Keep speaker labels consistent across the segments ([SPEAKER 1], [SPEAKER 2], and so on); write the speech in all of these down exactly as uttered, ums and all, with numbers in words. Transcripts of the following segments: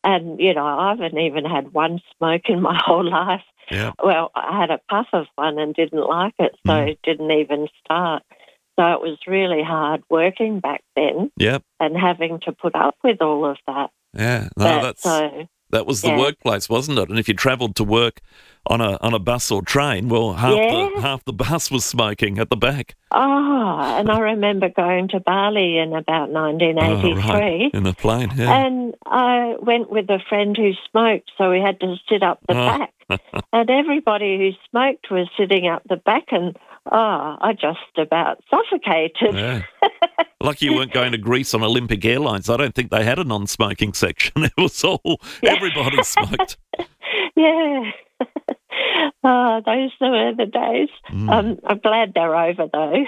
[SPEAKER 1] and, you know, I haven't even had one smoke in my whole life.
[SPEAKER 2] Yeah.
[SPEAKER 1] Well, I had a puff of one and didn't like it, so
[SPEAKER 2] Mm.
[SPEAKER 1] didn't even start. So it was really hard working back then
[SPEAKER 2] Yep.
[SPEAKER 1] and having to put up with all of that.
[SPEAKER 2] Yeah. No,
[SPEAKER 1] But,
[SPEAKER 2] that's
[SPEAKER 1] so,
[SPEAKER 2] that was the
[SPEAKER 1] yeah.
[SPEAKER 2] workplace, wasn't it? And if you travelled to work on a on a bus or train, well, half
[SPEAKER 1] Yeah.
[SPEAKER 2] the half the bus was smoking at the back.
[SPEAKER 1] Oh, and I remember going to Bali in about nineteen eighty-three.
[SPEAKER 2] Oh, right. In the plane, yeah.
[SPEAKER 1] And I went with a friend who smoked, so we had to sit up the
[SPEAKER 2] Oh.
[SPEAKER 1] back. And everybody who smoked was sitting up the back, and, oh, I just about suffocated.
[SPEAKER 2] Yeah. Lucky you weren't going to Greece on Olympic Airlines. I don't think they had a non-smoking section. It was all,
[SPEAKER 1] Yeah.
[SPEAKER 2] everybody smoked.
[SPEAKER 1] Yeah. Oh, those were the days.
[SPEAKER 2] Mm.
[SPEAKER 1] Um, I'm glad they're over, though.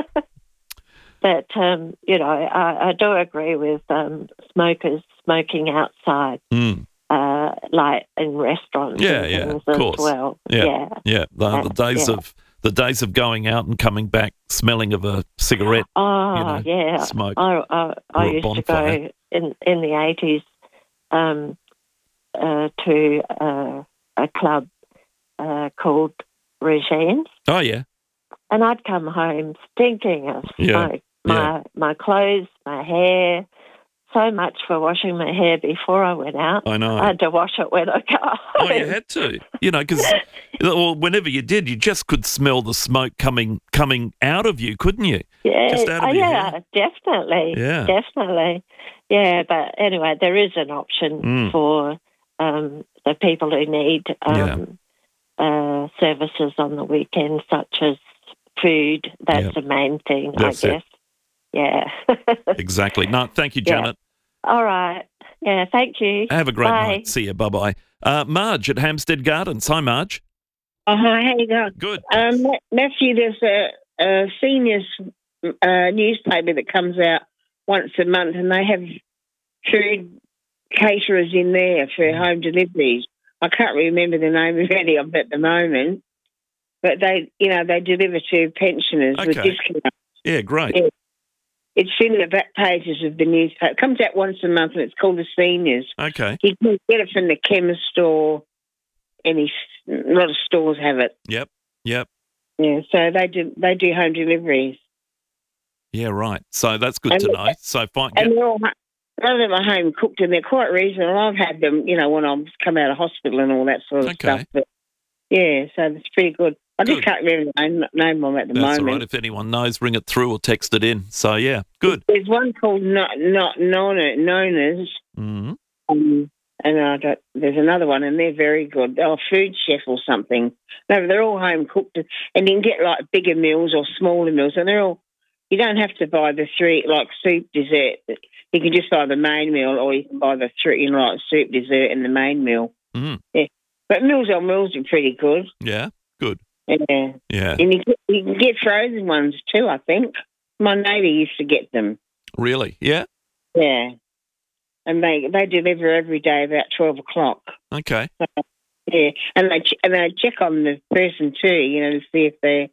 [SPEAKER 1] But, um, you know, I, I do agree with um, smokers smoking outside,
[SPEAKER 2] Mm.
[SPEAKER 1] uh, like in restaurants
[SPEAKER 2] Yeah,
[SPEAKER 1] and
[SPEAKER 2] yeah,
[SPEAKER 1] things
[SPEAKER 2] of
[SPEAKER 1] as
[SPEAKER 2] course.
[SPEAKER 1] well.
[SPEAKER 2] Yeah.
[SPEAKER 1] Yeah.
[SPEAKER 2] Yeah, the, the
[SPEAKER 1] Uh,
[SPEAKER 2] days
[SPEAKER 1] yeah.
[SPEAKER 2] of the days of going out and coming back smelling of a cigarette.
[SPEAKER 1] Oh,
[SPEAKER 2] you know,
[SPEAKER 1] yeah.
[SPEAKER 2] smoke
[SPEAKER 1] I, I, I
[SPEAKER 2] or a
[SPEAKER 1] used to
[SPEAKER 2] bonfire.
[SPEAKER 1] go in, in the eighties um, uh, to uh, a club uh, called Regine's,
[SPEAKER 2] Oh yeah,
[SPEAKER 1] and I'd come home stinking of
[SPEAKER 2] Yeah,
[SPEAKER 1] smoke. My, my clothes, my hair, so much for washing my hair before I went out.
[SPEAKER 2] I know.
[SPEAKER 1] I had to wash it when I got home.
[SPEAKER 2] Oh, you had to, you know, because well, whenever you did, you just could smell the smoke coming coming out of you, couldn't you?
[SPEAKER 1] Yeah,
[SPEAKER 2] Just out of
[SPEAKER 1] oh,
[SPEAKER 2] your
[SPEAKER 1] yeah,
[SPEAKER 2] hair.
[SPEAKER 1] definitely.
[SPEAKER 2] Yeah.
[SPEAKER 1] Definitely. Yeah, but anyway, there is an option
[SPEAKER 2] Mm.
[SPEAKER 1] for um, the people who need um, uh, services on the weekend, such as food. That's
[SPEAKER 2] Yeah.
[SPEAKER 1] the main thing,
[SPEAKER 2] That's
[SPEAKER 1] I
[SPEAKER 2] it.
[SPEAKER 1] guess. Yeah.
[SPEAKER 2] Exactly. No, thank you,
[SPEAKER 1] Yeah.
[SPEAKER 2] Janet.
[SPEAKER 1] All right. Yeah, thank you.
[SPEAKER 2] Have a great
[SPEAKER 1] Bye.
[SPEAKER 2] night. See you. Bye bye. Uh, Marge at Hampstead Gardens. Hi, Marge.
[SPEAKER 3] Oh, hi, how you going?
[SPEAKER 2] Good.
[SPEAKER 3] Um, Matthew, there's a, a seniors uh, newspaper that comes out once a month, and they have food caterers in there for home deliveries. I can't remember the name of any of them at the moment, but they, you know, they deliver to pensioners with
[SPEAKER 2] Okay.
[SPEAKER 3] discounts.
[SPEAKER 2] Yeah, great.
[SPEAKER 3] Yeah. It's in the back pages of the newspaper. It comes out once a month, and it's called the Seniors.
[SPEAKER 2] Okay.
[SPEAKER 3] You can get it from the chemist store. Any a lot of stores have it.
[SPEAKER 2] Yep. Yep.
[SPEAKER 3] Yeah, so they do they do home deliveries,
[SPEAKER 2] Yeah, right. So that's good
[SPEAKER 3] And-
[SPEAKER 2] to know. So fine. Get,
[SPEAKER 3] and they're all a lot of them are home cooked, and they're quite reasonable. I've had them, you know, when I've come out of hospital and all that sort of
[SPEAKER 2] Okay.
[SPEAKER 3] stuff. But yeah, so it's pretty good. I
[SPEAKER 2] Good.
[SPEAKER 3] just can't remember the name, name of them at the
[SPEAKER 2] that's all
[SPEAKER 3] moment.
[SPEAKER 2] right. If anyone knows, ring it through or text it in. So yeah, good.
[SPEAKER 3] There's one called not not known known as,
[SPEAKER 2] Mm-hmm.
[SPEAKER 3] um, and I don't, there's another one, and they're very good. Oh, Food Chef or something. No, they're all home cooked, and you can get like bigger meals or smaller meals, and they're all. You don't have to buy the three like soup, dessert. You can just buy the main meal, or you can buy the three, you know, like soup, dessert, and the main meal.
[SPEAKER 2] Mm.
[SPEAKER 3] Yeah, but meals on meals are pretty good.
[SPEAKER 2] Yeah, good.
[SPEAKER 3] Yeah,
[SPEAKER 2] Yeah,
[SPEAKER 3] and you, get, you can get frozen ones too. I think my neighbour used to get them.
[SPEAKER 2] really. Yeah.
[SPEAKER 3] Yeah, and they they deliver every day about twelve o'clock.
[SPEAKER 2] Okay.
[SPEAKER 3] Yeah, and they ch- and they check on the person too, you know, to see if they're,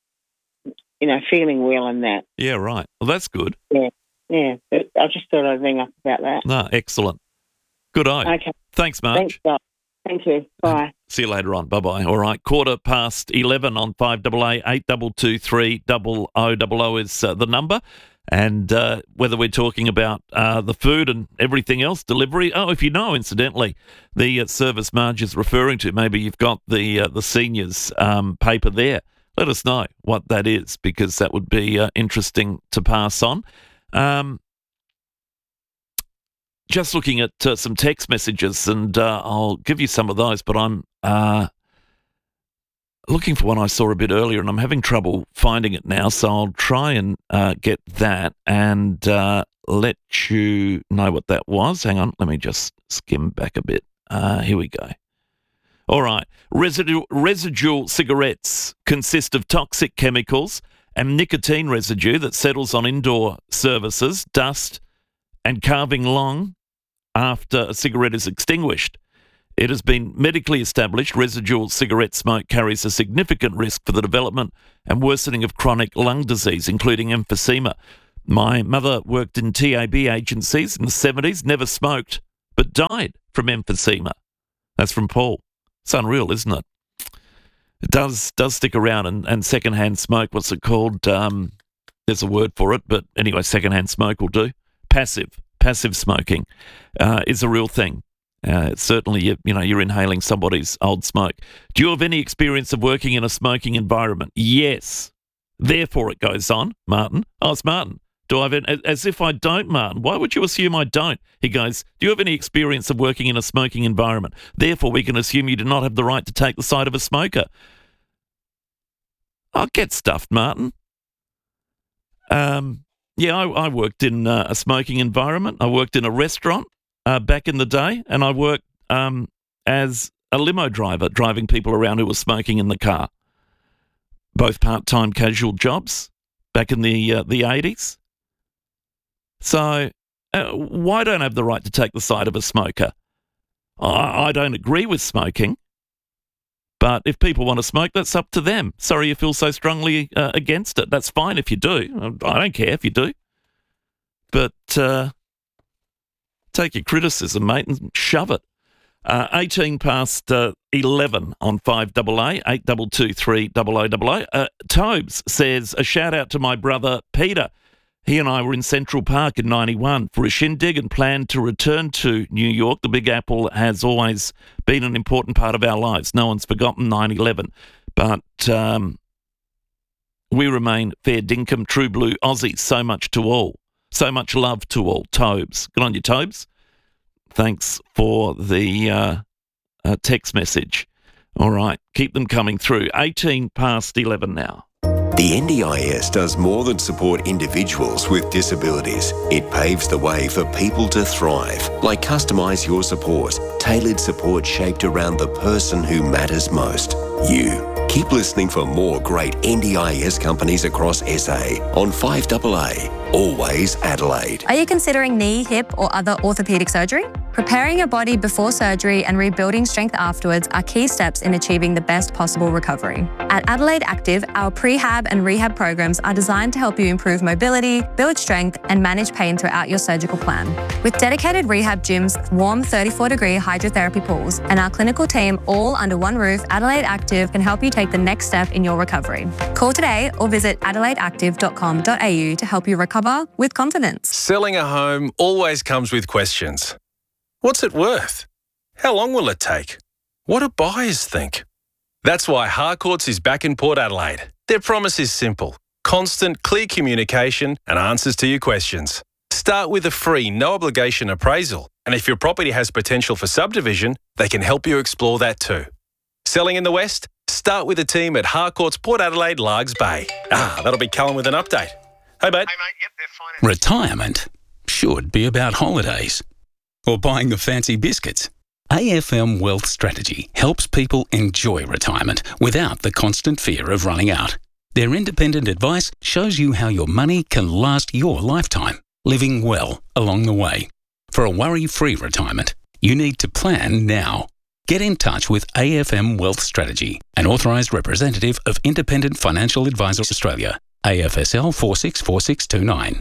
[SPEAKER 3] you know, feeling well and that.
[SPEAKER 2] Yeah, right. Well, that's good.
[SPEAKER 3] Yeah, but I just thought I'd ring up about that.
[SPEAKER 2] No, excellent. Good eye.
[SPEAKER 3] Okay,
[SPEAKER 2] Thanks, Marge.
[SPEAKER 3] thanks, guys. Thank you. Bye.
[SPEAKER 2] See you later on. Bye bye. All right. Quarter past eleven on five double A eight double two three double O double O is uh, the number. And uh, whether we're talking about uh, the food and everything else, delivery. Oh, if you know, incidentally, the uh, service Marge is referring to, maybe you've got the uh, the seniors um, paper there. Let us know what that is, because that would be uh, interesting to pass on. Um, just looking at uh, some text messages, and uh, I'll give you some of those, but I'm uh, looking for one I saw a bit earlier, and I'm having trouble finding it now, so I'll try and uh, get that and uh, let you know what that was. Hang on, let me just skim back a bit. Uh, here we go. All right. Residual, residual cigarettes consist of toxic chemicals and nicotine residue that settles on indoor surfaces, dust, and carving long after a cigarette is extinguished. It has been medically established residual cigarette smoke carries a significant risk for the development and worsening of chronic lung disease, including emphysema. My mother worked in T A B agencies in the seventies, never smoked, but died from emphysema. That's from Paul. It's unreal, isn't it? It does does stick around, and, and secondhand smoke, what's it called? Um, there's a word for it, but anyway, secondhand smoke will do. Passive, passive smoking uh, is a real thing. Uh, certainly, you, you know, you're inhaling somebody's old smoke. Do you have any experience of working in a smoking environment? Yes. Therefore, it goes on, Martin. Oh, it's Martin. Do I have an, as if I don't, Martin? Why would you assume I don't? He goes, do you have any experience of working in a smoking environment? Therefore, we can assume you do not have the right to take the side of a smoker. I'll get stuffed, Martin. Um, yeah, I, I worked in uh, a smoking environment. I worked in a restaurant uh, back in the day, and I worked um, as a limo driver, driving people around who were smoking in the car. Both part-time casual jobs back in the uh, the eighties. So uh, why don't I have the right to take the side of a smoker? I, I don't agree with smoking, but if people want to smoke, that's up to them. Sorry you feel so strongly uh, against it. That's fine if you do. I don't care if you do. But uh, take your criticism, mate, and shove it. Uh, eighteen past uh, eleven on five A A, eight two two three double oh double oh. Uh, Tobes says, a shout out to my brother Peter. He and I were in Central Park in ninety-one for a shindig and planned to return to New York. The Big Apple has always been an important part of our lives. No one's forgotten nine eleven. But um, we remain fair dinkum, true blue Aussies. So much to all. So much love to all. Tobes. Good on you, Tobes. Thanks for the uh, uh, text message. All right, keep them coming through. eighteen past eleven now.
[SPEAKER 4] The N D I S does more than support individuals with disabilities. It paves the way for people to thrive, like Customise Your Support, tailored support shaped around the person who matters most, you. Keep listening for more great N D I S companies across S A on five A A, always Adelaide.
[SPEAKER 5] Are you considering knee, hip or other orthopaedic surgery? Preparing your body before surgery and rebuilding strength afterwards are key steps in achieving the best possible recovery. At Adelaide Active, our prehab and rehab programs are designed to help you improve mobility, build strength and manage pain throughout your surgical plan. With dedicated rehab gyms, warm thirty-four degree hydrotherapy pools and our clinical team all under one roof, Adelaide Active can help you take the next step in your recovery. Call today or visit adelaide active dot com dot a u to help you recover with confidence.
[SPEAKER 6] Selling a home always comes with questions. What's it worth? How long will it take? What do buyers think? That's why Harcourts is back in Port Adelaide. Their promise is simple: constant, clear communication and answers to your questions. Start with a free, no-obligation appraisal, and if your property has potential for subdivision, they can help you explore that too. Selling in the West? Start with a team at Harcourts Port Adelaide, Largs Bay. Ah, that'll be Callum with an update. Hey, mate.
[SPEAKER 7] Hey, mate. Yep, they're fine.
[SPEAKER 8] Retirement should be about holidays or buying the fancy biscuits. A F M Wealth Strategy helps people enjoy retirement without the constant fear of running out. Their independent advice shows you how your money can last your lifetime, living well along the way. For a worry-free retirement, you need to plan now. Get in touch with A F M Wealth Strategy, an authorised representative of Independent Financial Advisors Australia, A F S L four six four six two nine.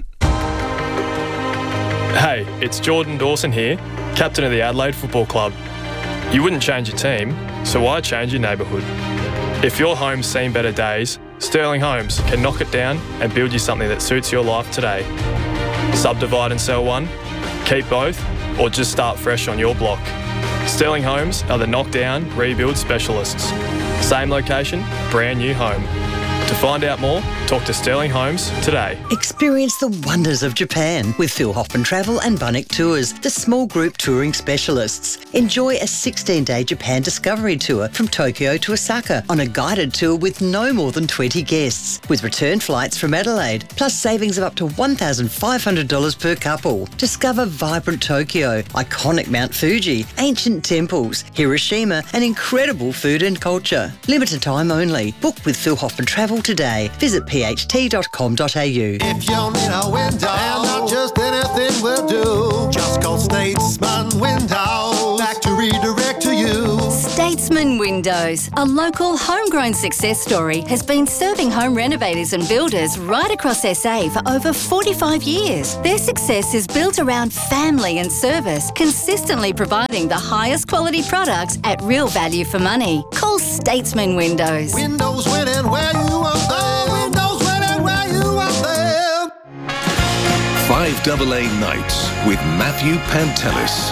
[SPEAKER 9] Hey, it's Jordan Dawson here, captain of the Adelaide Football Club. You wouldn't change your team, so why change your neighbourhood? If your home's seen better days, Sterling Homes can knock it down and build you something that suits your life today. Subdivide and sell one, keep both, or just start fresh on your block. Sterling Homes are the knockdown, rebuild specialists. Same location, brand new home. To find out more, talk to Sterling Homes today.
[SPEAKER 10] Experience the wonders of Japan with Phil Hoffman Travel and Bunnik Tours, the small group touring specialists. Enjoy a sixteen-day Japan discovery tour from Tokyo to Osaka on a guided tour with no more than twenty guests, with return flights from Adelaide, plus savings of up to one thousand five hundred dollars per couple. Discover vibrant Tokyo, iconic Mount Fuji, ancient temples, Hiroshima, and incredible food and culture. Limited time only. Book with Phil Hoffman Travel today. Visit p h t dot com dot a u.
[SPEAKER 11] If you need a window, and not just anything will do, just call Statesman Windows, back to redirect to you.
[SPEAKER 12] Statesman Statesman Windows, a local homegrown success story, has been serving home renovators and builders right across S A for over forty-five years. Their success is built around family and service, consistently providing the highest quality products at real value for money. Call Statesman Windows.
[SPEAKER 11] Windows winning where you are there. Windows winning where you are there.
[SPEAKER 4] five A A Nights with Matthew Pantelis.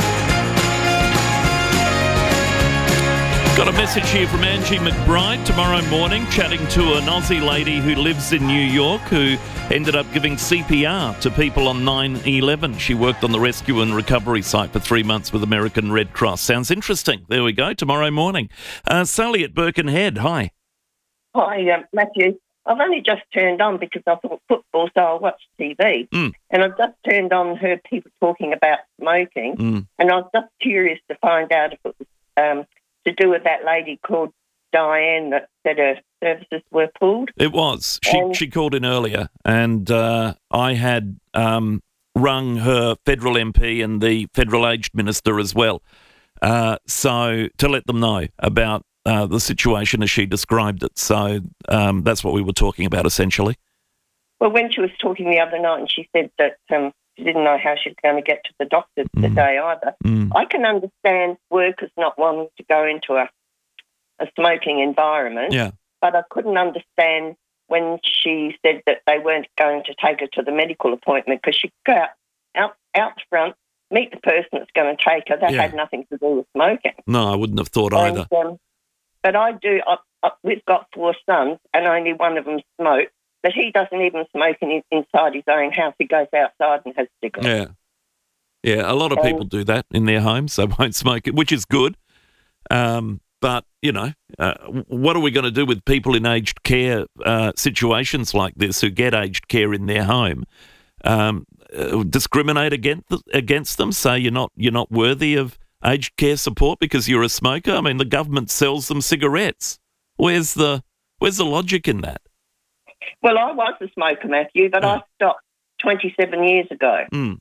[SPEAKER 2] Got a message here from Angie McBride tomorrow morning, chatting to an Aussie lady who lives in New York who ended up giving C P R to people on nine eleven. She worked on the rescue and recovery site for three months with American Red Cross. Sounds interesting. There we go, tomorrow morning. Uh, Sally at Birkenhead, hi.
[SPEAKER 13] Hi, um, Matthew. I've only just turned on because I thought football, so I'll watch T V.
[SPEAKER 2] Mm.
[SPEAKER 13] And I've just turned on, heard people talking about smoking,
[SPEAKER 2] Mm.
[SPEAKER 13] and I was just curious to find out if it was um, to do with that lady called Diane that said her services were pulled.
[SPEAKER 2] It was. She
[SPEAKER 13] And-
[SPEAKER 2] she called in earlier, and uh, I had um, rung her federal M P and the federal aged minister as well, uh, so to let them know about uh, the situation as she described it. So um, that's what we were talking about, essentially.
[SPEAKER 13] Well, when she was talking the other night, and she said that um, she didn't know how she was going to get to the doctor the
[SPEAKER 2] Mm.
[SPEAKER 13] day either.
[SPEAKER 2] Mm.
[SPEAKER 13] I can understand workers not wanting to go into a, a smoking environment,
[SPEAKER 2] Yeah.
[SPEAKER 13] but I couldn't understand when she said that they weren't going to take her to the medical appointment because she could go out, out, out front, meet the person that's going to take her. That
[SPEAKER 2] Yeah.
[SPEAKER 13] had nothing to do with smoking.
[SPEAKER 2] No, I wouldn't have thought
[SPEAKER 13] And,
[SPEAKER 2] either.
[SPEAKER 13] um, but I do. I, I, we've got four sons, and only one of them smokes. But he doesn't even smoke in, inside his own house. He goes outside and has cigarettes.
[SPEAKER 2] Yeah. Yeah, a lot of
[SPEAKER 13] Um,
[SPEAKER 2] people do that in their homes. They won't smoke it, which is good. Um, but, you know, uh, what are we going to do with people in aged care uh, situations like this who get aged care in their home? Um, uh, discriminate against against them, say you're not you're not worthy of aged care support because you're a smoker? I mean, the government sells them cigarettes. Where's the where's the logic in that?
[SPEAKER 13] Well, I was a smoker, Matthew, but I stopped twenty-seven years ago.
[SPEAKER 2] Mm.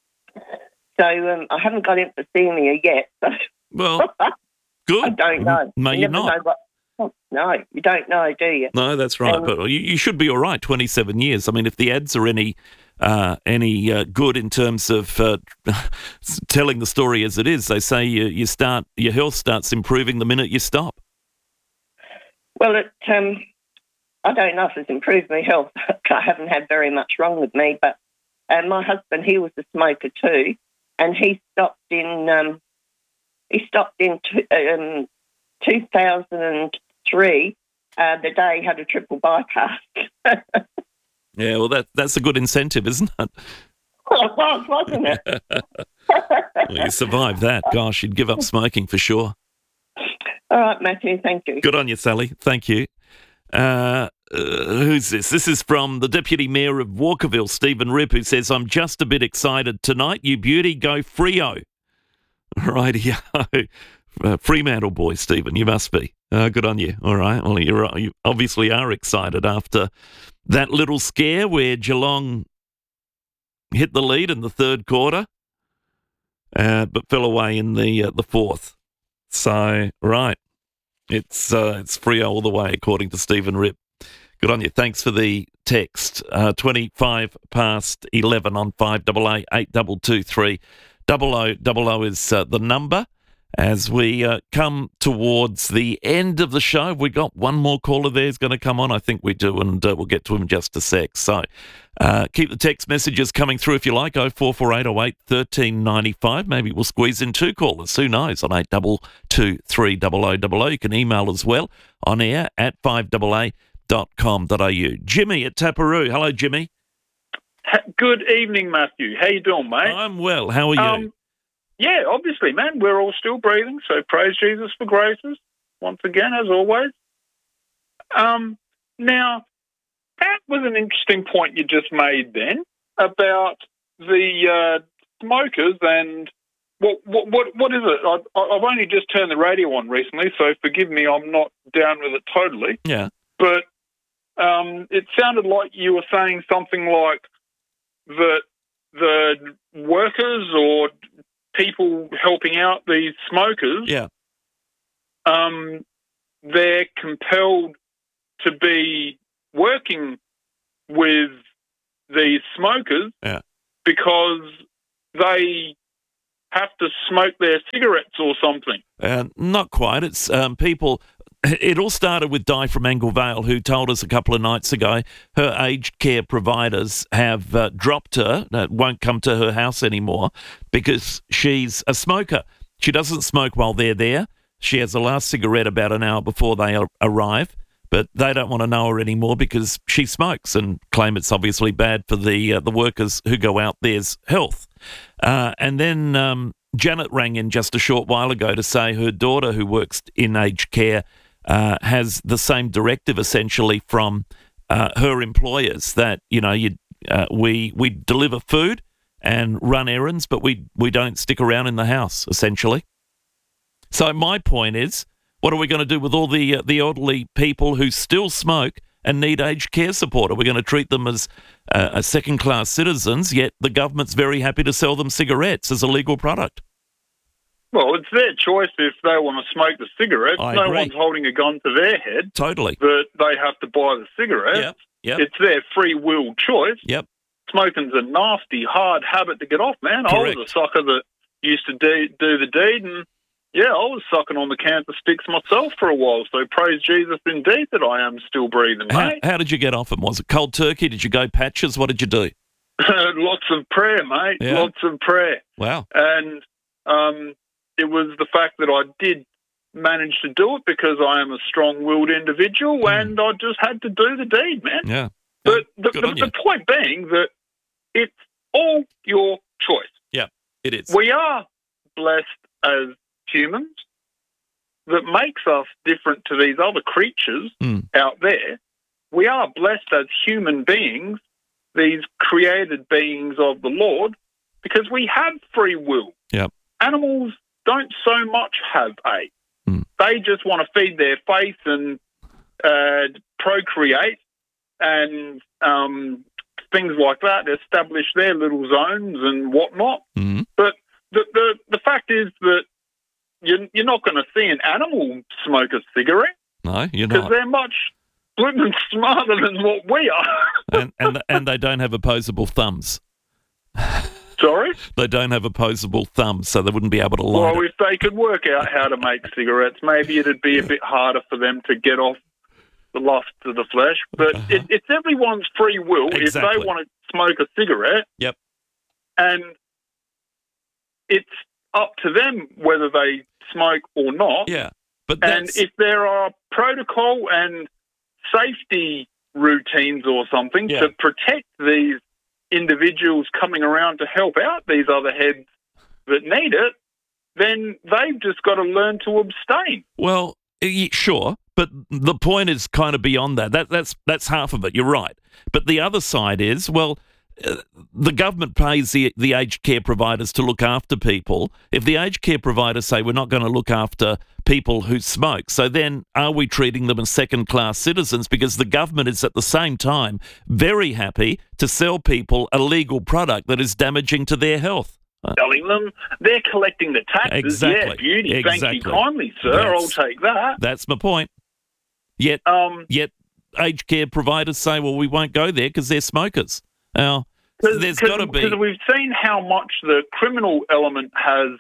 [SPEAKER 13] So um, I haven't got emphysema yet. So
[SPEAKER 2] Well, good.
[SPEAKER 13] I don't know.
[SPEAKER 2] May you
[SPEAKER 13] never
[SPEAKER 2] not.
[SPEAKER 13] know what, oh, no, you don't know, do you?
[SPEAKER 2] No, that's right.
[SPEAKER 13] Um,
[SPEAKER 2] but you, you should be all right. Twenty-seven years. I mean, if the ads are any uh, any uh, good in terms of uh, telling the story as it is, they say you, you start your health starts improving the minute you stop.
[SPEAKER 13] Well, it, um, I don't know if it's improved my health. I haven't had very much wrong with me, but uh, my husband, he was a smoker too, and he stopped in um, he stopped in t- um, two thousand three. Uh, the day he had a triple bypass.
[SPEAKER 2] Yeah, well, that that's a good incentive, isn't it?
[SPEAKER 13] Well, it was, wasn't it?
[SPEAKER 2] Well, you survived that. Gosh, you'd give up smoking for sure.
[SPEAKER 13] All right, Matthew, thank you.
[SPEAKER 2] Good on you, Sally. Thank you. Uh, uh, who's this? This is from the Deputy Mayor of Walkerville, Stephen Ripp, who says, I'm just a bit excited tonight. You beauty, go Freo. Rightio. Uh, Fremantle boy, Stephen, you must be. Uh, good on you. All right. Well, you're, you obviously are excited after that little scare where Geelong hit the lead in the third quarter, uh, but fell away in the uh, the fourth. So, right. It's uh, it's Freo all the way, according to Stephen Ripp. Good on you. Thanks for the text. Uh, twenty-five past eleven on five A A, eight two two three. Double O, double O is uh, the number. As we uh, come towards the end of the show, we got one more caller there who's going to come on. I think we do, and uh, we'll get to him in just a sec. So uh, keep the text messages coming through if you like. oh four four eight oh eight one three nine five. Maybe we'll squeeze in two callers. Who knows? On eight two two three double oh double oh. You can email as well on air at five A A dot com dot a u. Jimmy at Taparoo. Hello, Jimmy.
[SPEAKER 14] Good evening, Matthew. How you doing, mate?
[SPEAKER 2] I'm well. How are you?
[SPEAKER 14] Um, yeah, obviously, man. We're all still breathing, so praise Jesus for graces, once again, as always. Um, now, that was an interesting point you just made then about the uh, smokers and what, what what what is it? I, I've only just turned the radio on recently, so forgive me, I'm not down with it totally.
[SPEAKER 2] Yeah.
[SPEAKER 14] But um, it sounded like you were saying something like that the workers or people helping out these smokers
[SPEAKER 2] yeah.
[SPEAKER 14] um, they're compelled to be working with these smokers
[SPEAKER 2] Yeah.
[SPEAKER 14] because they have to smoke their cigarettes or something.
[SPEAKER 2] Uh, not quite. It's um, people. It all started with Di from Angle Vale, who told us a couple of nights ago her aged care providers have uh, dropped her, uh, won't come to her house anymore because she's a smoker. She doesn't smoke while they're there. She has the last cigarette about an hour before they ar- arrive, but they don't want to know her anymore because she smokes and claim it's obviously bad for the uh, the workers who go out there's health. Uh, and then um, Janet rang in just a short while ago to say her daughter, who works in aged care, uh, has the same directive essentially from uh, her employers that, you know, you uh, we we deliver food and run errands, but we we don't stick around in the house essentially. So my point is, what are we going to do with all the uh, the elderly people who still smoke and need aged care support? Are we going to treat them as uh, as second-class citizens, yet the government's very happy to sell them cigarettes as a legal product?
[SPEAKER 14] Well, it's their choice if they want to smoke the cigarettes.
[SPEAKER 2] I
[SPEAKER 14] no
[SPEAKER 2] agree.
[SPEAKER 14] one's holding a gun to their head.
[SPEAKER 2] Totally.
[SPEAKER 14] That they have to buy the cigarettes.
[SPEAKER 2] Yep, yep.
[SPEAKER 14] It's their free will choice.
[SPEAKER 2] Yep.
[SPEAKER 14] Smoking's a nasty, hard habit to get off, man.
[SPEAKER 2] Correct.
[SPEAKER 14] I was a sucker that used to do, do the deed, and yeah, I was sucking on the cancer sticks myself for a while, so praise Jesus indeed that I am still breathing,
[SPEAKER 2] How,
[SPEAKER 14] mate.
[SPEAKER 2] how did you get off them? Was it cold turkey? Did you go patches? What did you do?
[SPEAKER 14] Lots of prayer, mate.
[SPEAKER 2] Yeah.
[SPEAKER 14] Lots of prayer.
[SPEAKER 2] Wow.
[SPEAKER 14] And um, it was the fact that I did manage to do it because I am a strong-willed individual,
[SPEAKER 2] Mm.
[SPEAKER 14] and I just had to do the deed, man.
[SPEAKER 2] Yeah.
[SPEAKER 14] But the,
[SPEAKER 2] good
[SPEAKER 14] the,
[SPEAKER 2] on you.
[SPEAKER 14] the point being that it's all your choice.
[SPEAKER 2] Yeah, it is.
[SPEAKER 14] We are blessed as humans. That makes us different to these other creatures
[SPEAKER 2] Mm.
[SPEAKER 14] out there. We are blessed as human beings, these created beings of the Lord, because we have free will.
[SPEAKER 2] Yep.
[SPEAKER 14] Animals don't so much have a.
[SPEAKER 2] Mm.
[SPEAKER 14] They just want to feed their face and uh, procreate and um, things like that, establish their little zones and whatnot.
[SPEAKER 2] Mm.
[SPEAKER 14] But the, the, the fact is that you're, you're not going to see an animal smoke a cigarette
[SPEAKER 2] No, you're
[SPEAKER 14] because
[SPEAKER 2] not.
[SPEAKER 14] they're much blooming smarter than what we are.
[SPEAKER 2] and, and and they don't have opposable thumbs.
[SPEAKER 14] Sorry?
[SPEAKER 2] They don't have opposable thumbs, so they wouldn't be able to light
[SPEAKER 14] Well,
[SPEAKER 2] it.
[SPEAKER 14] if they could work out how to make cigarettes, maybe it'd be a bit harder for them to get off the lust of the flesh. But
[SPEAKER 2] Uh-huh.
[SPEAKER 14] it, it's everyone's free will. If
[SPEAKER 2] Exactly.
[SPEAKER 14] they want to smoke a cigarette,
[SPEAKER 2] Yep.
[SPEAKER 14] and it's up to them whether they smoke or not.
[SPEAKER 2] Yeah, but
[SPEAKER 14] And
[SPEAKER 2] that's...
[SPEAKER 14] if there are protocol and safety routines or something
[SPEAKER 2] Yeah.
[SPEAKER 14] to protect these individuals coming around to help out these other heads that need it, then they've just got to learn to abstain.
[SPEAKER 2] Well, y- sure, but the point is kind of beyond that. That that's that's half of it. You're right, but the other side is, well, uh, the government pays the the aged care providers to look after people. If the aged care providers say we're not going to look after people who smoke, so then are we treating them as second class citizens? Because the government is at the same time very happy to sell people a legal product that is damaging to their health.
[SPEAKER 14] Selling them, they're collecting the taxes.
[SPEAKER 2] Exactly.
[SPEAKER 14] Yeah, beauty. Thank
[SPEAKER 2] Exactly.
[SPEAKER 14] you kindly, sir.
[SPEAKER 2] That's-
[SPEAKER 14] I'll take that.
[SPEAKER 2] That's my point. Yet,
[SPEAKER 14] Um,
[SPEAKER 2] yet aged care providers say, well, we won't go there because they're smokers. Now, there's got to be...
[SPEAKER 14] Because we've seen how much the criminal element has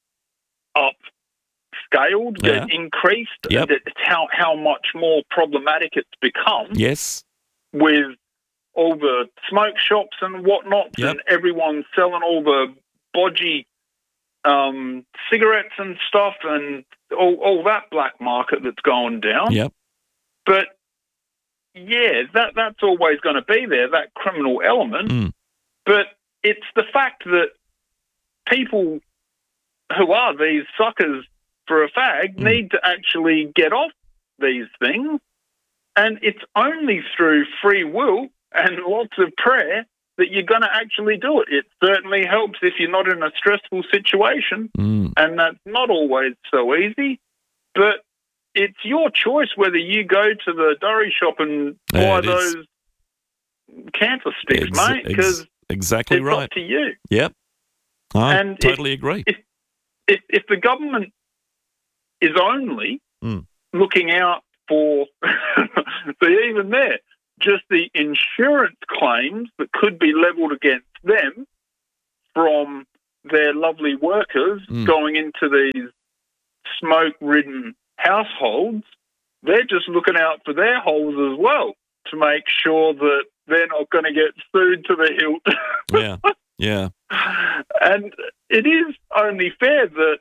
[SPEAKER 14] upscaled,
[SPEAKER 2] Yeah.
[SPEAKER 14] increased,
[SPEAKER 2] Yep.
[SPEAKER 14] that how, how much more problematic it's become
[SPEAKER 2] Yes.
[SPEAKER 14] with all the smoke shops and whatnot,
[SPEAKER 2] Yep.
[SPEAKER 14] and everyone selling all the bodgy um, cigarettes and stuff, and all, all that black market that's going down.
[SPEAKER 2] Yep.
[SPEAKER 14] But yeah, that that's always going to be there, that criminal element.
[SPEAKER 2] Mm.
[SPEAKER 14] But it's the fact that people who are these suckers for a fag
[SPEAKER 2] Mm.
[SPEAKER 14] need to actually get off these things, and it's only through free will and lots of prayer that you're going to actually do it. It certainly helps if you're not in a stressful situation,
[SPEAKER 2] Mm.
[SPEAKER 14] and that's not always so easy, but it's your choice whether you go to the durry shop and
[SPEAKER 2] Yeah,
[SPEAKER 14] buy
[SPEAKER 2] it is.
[SPEAKER 14] those cancer sticks,
[SPEAKER 2] Ex-
[SPEAKER 14] mate,
[SPEAKER 2] ex-
[SPEAKER 14] because
[SPEAKER 2] exactly
[SPEAKER 14] it's
[SPEAKER 2] right.
[SPEAKER 14] up to you.
[SPEAKER 2] Yep. I
[SPEAKER 14] And
[SPEAKER 2] totally
[SPEAKER 14] if-
[SPEAKER 2] agree.
[SPEAKER 14] If, if if the government is only
[SPEAKER 2] Mm.
[SPEAKER 14] looking out for, so even there, just the insurance claims that could be levelled against them from their lovely workers
[SPEAKER 2] Mm.
[SPEAKER 14] going into these smoke-ridden households, they're just looking out for their holes as well to make sure that they're not going to get sued to the hilt.
[SPEAKER 2] Yeah, yeah.
[SPEAKER 14] And it is only fair that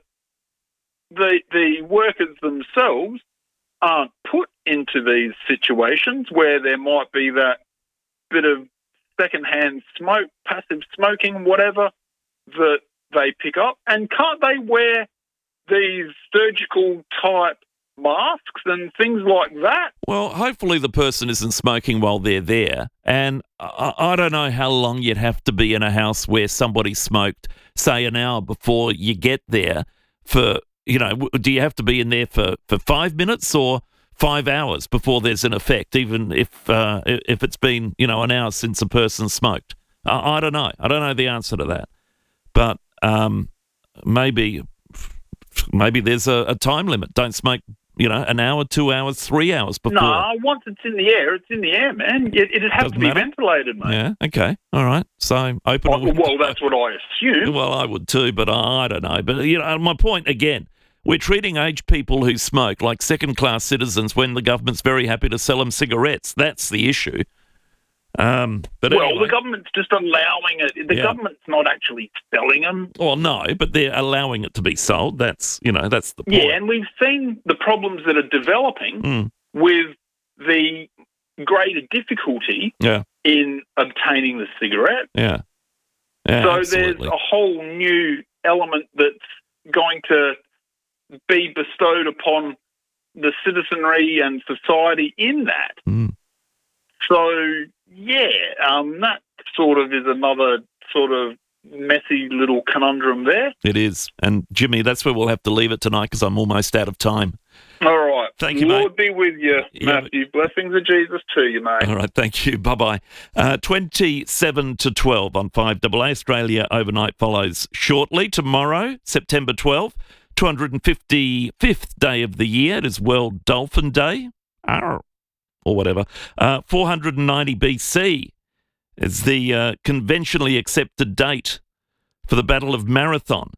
[SPEAKER 14] the the workers themselves aren't put into these situations where there might be that bit of secondhand smoke, passive smoking, whatever, that they pick up. And can't they wear these surgical type masks and things like that?
[SPEAKER 2] Well, hopefully the person isn't smoking while they're there. And I, I don't know how long you'd have to be in a house where somebody smoked, say, an hour before you get there for, you know, do you have to be in there for, for five minutes or five hours before there's an effect, even if uh, if it's been, you know, an hour since a person smoked? I, I don't know. I don't know the answer to that. But um, maybe maybe there's a, a time limit. Don't smoke, you know, an hour, two hours, three hours before.
[SPEAKER 14] No, once it's in the air, it's in the air, man. It, it'd have
[SPEAKER 2] Doesn't
[SPEAKER 14] to be
[SPEAKER 2] matter.
[SPEAKER 14] ventilated, mate.
[SPEAKER 2] Yeah, okay, all right. So open.
[SPEAKER 14] Oh, well, that's what I assume.
[SPEAKER 2] Well, I would too, but I, I don't know. But, you know, my point again, we're treating aged people who smoke like second-class citizens when the government's very happy to sell them cigarettes. That's the issue. Um, but
[SPEAKER 14] well,
[SPEAKER 2] anyway.
[SPEAKER 14] the government's just allowing it. The
[SPEAKER 2] Yeah.
[SPEAKER 14] government's not actually selling them.
[SPEAKER 2] Well, no, but they're allowing it to be sold. That's, you know, that's the point.
[SPEAKER 14] Yeah, and we've seen the problems that are developing
[SPEAKER 2] Mm.
[SPEAKER 14] with the greater difficulty
[SPEAKER 2] Yeah,
[SPEAKER 14] in obtaining the cigarette.
[SPEAKER 2] yeah. Yeah,
[SPEAKER 14] so
[SPEAKER 2] absolutely.
[SPEAKER 14] there's a whole new element that's going to be bestowed upon the citizenry and society in that.
[SPEAKER 2] Mm.
[SPEAKER 14] So, yeah, um, that sort of is another sort of messy little conundrum there.
[SPEAKER 2] It is. And, Jimmy, that's where we'll have to leave it tonight because I'm almost out of time.
[SPEAKER 14] All right.
[SPEAKER 2] Thank you,
[SPEAKER 14] Lord
[SPEAKER 2] mate.
[SPEAKER 14] be with you,
[SPEAKER 2] Yeah.
[SPEAKER 14] Matthew. Blessings of Jesus to you, mate.
[SPEAKER 2] All right, thank you. Bye-bye. Uh, twenty-seven to twelve on five A A. Australia Overnight follows shortly. Tomorrow, September twelfth, two hundred fifty-fifth day of the year. It is World Dolphin Day. Arr. Or whatever. Uh, four hundred ninety B C is the uh, conventionally accepted date for the Battle of Marathon.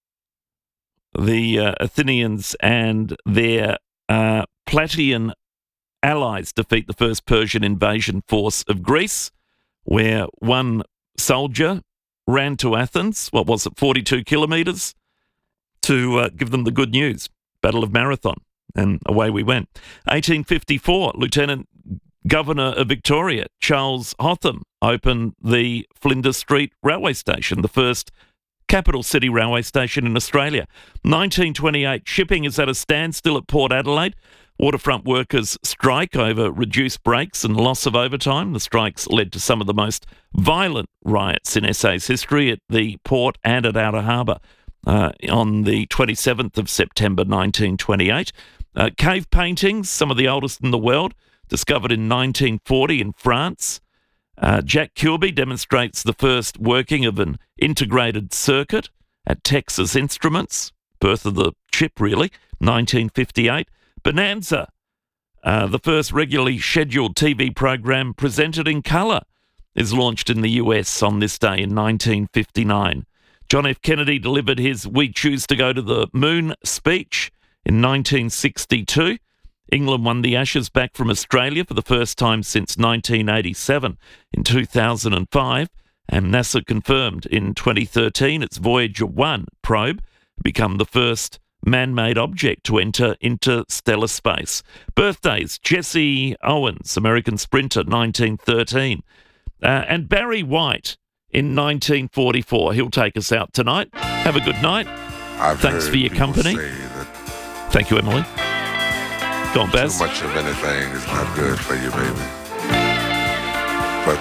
[SPEAKER 2] The uh, Athenians and their uh, Plataean allies defeat the first Persian invasion force of Greece, where one soldier ran to Athens, what was it, forty-two kilometres, to uh, give them the good news. Battle of Marathon. And away we went. eighteen fifty-four, Lieutenant Governor of Victoria, Charles Hotham, opened the Flinders Street Railway Station, the first capital city railway station in Australia. nineteen twenty-eight, shipping is at a standstill at Port Adelaide. Waterfront workers strike over reduced breaks and loss of overtime. The strikes led to some of the most violent riots in S A's history at the port and at Outer Harbour uh, on the twenty-seventh of September nineteen twenty-eight. Uh, cave paintings, some of the oldest in the world, discovered in nineteen forty in France. Uh, Jack Kilby demonstrates the first working of an integrated circuit at Texas Instruments, birth of the chip really, nineteen fifty-eight. Bonanza, uh, the first regularly scheduled T V program presented in colour, is launched in the U S on this day in nineteen fifty-nine. John F. Kennedy delivered his We Choose to Go to the Moon speech in nineteen sixty-two. England won the Ashes back from Australia for the first time since nineteen eighty-seven in two thousand five, and NASA confirmed in twenty thirteen its Voyager one probe become the first man-made object to enter interstellar space. Birthdays: Jesse Owens, American sprinter, nineteen thirteen, uh, and Barry White in nineteen forty-four. He'll take us out tonight. Have a good night.
[SPEAKER 15] I've
[SPEAKER 2] Thanks
[SPEAKER 15] heard
[SPEAKER 2] for your
[SPEAKER 15] people
[SPEAKER 2] company.
[SPEAKER 15] say that
[SPEAKER 2] Thank you, Emily. Go on, Baz.
[SPEAKER 15] too much of anything is not good for you, baby. But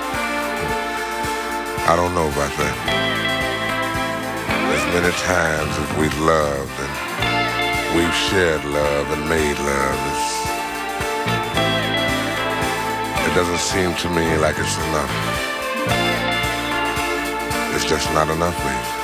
[SPEAKER 15] I don't know about that. As many times as we've loved and we've shared love and made love, it's, it doesn't seem to me like it's enough. It's just not enough, baby.